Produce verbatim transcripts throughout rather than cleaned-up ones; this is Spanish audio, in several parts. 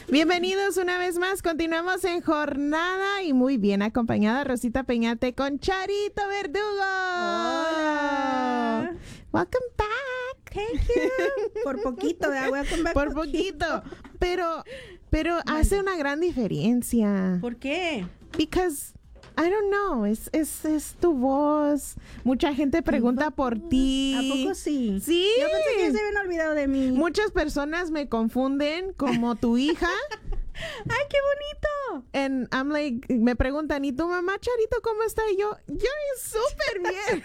Bienvenidos una vez más. Continuamos en jornada y muy bien acompañada Rosita Peñate con Charito Verdugo. Hola. Welcome back. Thank you. Por poquito, ¿verdad? Welcome back. Por poquito. Pero, pero hace una gran diferencia. ¿Por qué? Because I don't know, es, es, es tu voz. Mucha gente pregunta por ti. ¿A poco sí? Sí. Yo pensé que se habían olvidado de mí. Muchas personas me confunden como tu hija. ¡Ay, qué bonito! And I'm like, me preguntan, ¿y tu mamá, Charito, cómo está? Y yo, yo súper bien.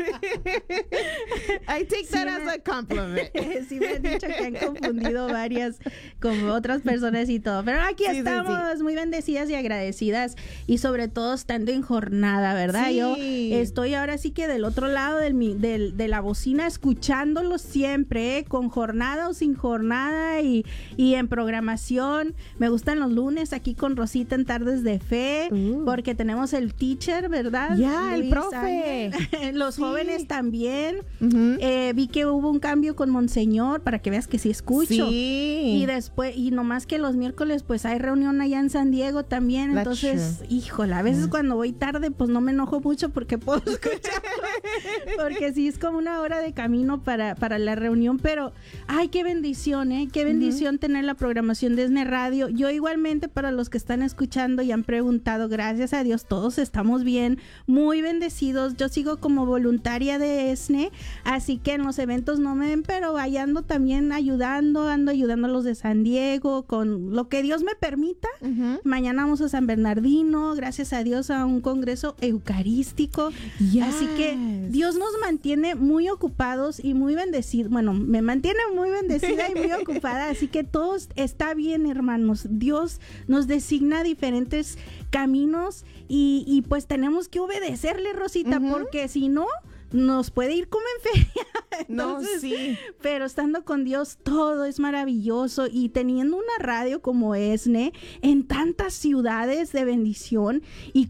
I take Sí that me- as a compliment. Sí me han dicho que han confundido varias con otras personas y todo. Pero aquí Sí, sí, estamos sí. muy bendecidas y agradecidas. Y sobre todo estando en jornada, ¿verdad? Sí. Yo estoy ahora sí que del otro lado del, mi- del- de la bocina escuchándolo siempre, ¿eh? Con jornada o sin jornada y, y en programación. Me gustan los lunes aquí con Rosita en Tardes de Fe, Uh. porque tenemos el teacher, ¿verdad? Ya, el Luis profe. Ángel. Los Sí. jóvenes también. Ujú. Eh, vi que hubo un cambio con Monseñor para que veas que sí escucho. Sí. Y después, y nomás que los miércoles pues hay reunión allá en San Diego también. That's Entonces, true. híjole, a veces cuando voy tarde pues no me enojo mucho porque puedo escucharlo. Porque sí es como una hora de camino para, para la reunión. Pero, ay, qué bendición, ¿eh? Qué bendición tener la programación de ESNE Radio. Yo igualmente para los que están escuchando y han preguntado, gracias a Dios, todos estamos bien, muy bendecidos. Yo sigo como voluntaria de ESNE, así que en los eventos no me ven, pero ahí ando también ayudando, ando ayudando a los de San Diego con lo que Dios me permita. Ujú. Mañana vamos a San Bernardino, gracias a Dios, a un congreso eucarístico. Así que Yes. Dios nos mantiene muy ocupados y muy bendecidos. Bueno, me mantiene muy bendecida y muy ocupada, así que todo está bien, hermanos. Dios nos designa diferentes caminos y, y pues tenemos que obedecerle, Rosita, Ujú. porque si no, nos puede ir como en feria. No, Entonces, sí. pero estando con Dios todo es maravilloso y teniendo una radio como ESNE en tantas ciudades de bendición y